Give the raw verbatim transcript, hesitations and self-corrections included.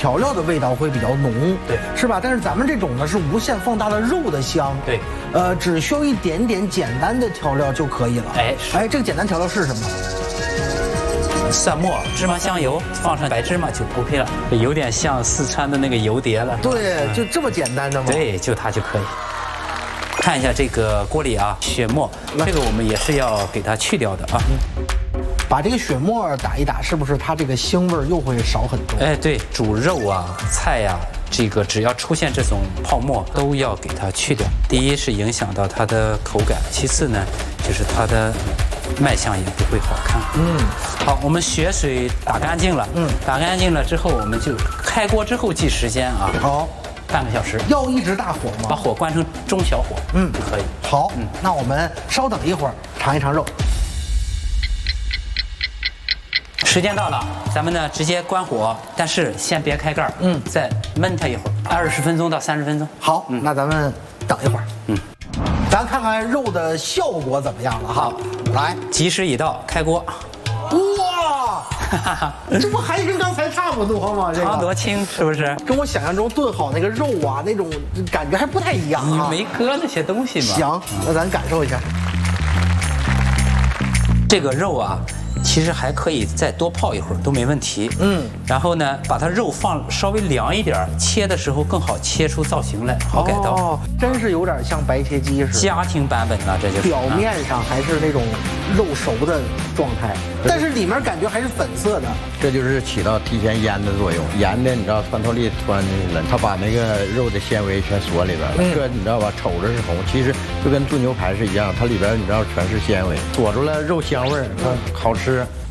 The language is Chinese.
调料的味道会比较浓， 对， 是吧？但是咱们这种呢是无限放大了肉的香， 对， 呃，只需要一点点简单的调料就可以了。 哎， 哎，这个简单调料是什么？ 蒜末、芝麻、香油，放上白芝麻就 OK 了，有点像四川的那个油碟了。 对，就这么简单的吗？ 对，就它就可以。看一下这个锅里啊，血沫，这个我们也是要给它去掉的啊。 把这个血沫打一打，是不是它这个腥味又会少很多？ 哎，对，煮肉啊、菜呀、啊，这个只要出现这种泡沫，都要给它去掉。第一是影响到它的口感，其次呢，就是它的卖相也不会好看。嗯，好，我们血水打干净了。嗯，打干净了之后，我们就开锅之后计时间啊。 好。 半个小时， 要一直大火吗？ 把火关成中小火，嗯，可以。 好，嗯，那我们稍等一会儿，尝一尝肉。 时间到了，咱们呢直接关火，但是先别开盖，嗯，再焖它一会儿，二十分钟到三十分钟。 好，嗯，那咱们等一会儿，嗯，咱看看肉的效果怎么样了哈。来， 吉时已到，开锅。 哇，这不还跟刚才差不多吗？这个汤多清，是不是？ 跟我想象中炖好那个肉啊，那种感觉还不太一样啊。 你没搁那些东西吗？ 行，那咱感受一下。 这个肉啊，其实还可以再多泡一会儿都没问题。嗯，然后呢，把它肉放稍微凉一点，切的时候更好切出造型来，好改刀。 哦，真是有点像白切鸡似的。 家庭版本呢，这就是表面上还是那种肉熟的状态，但是里面感觉还是粉色的。 这就是起到提前腌的作用，腌的你知道穿透力穿进去了，它把那个肉的纤维全锁里边了。嗯、这你知道吧？瞅着是红，其实就跟炖牛排是一样，它里边你知道全是纤维，锁住了肉香味儿，它好吃。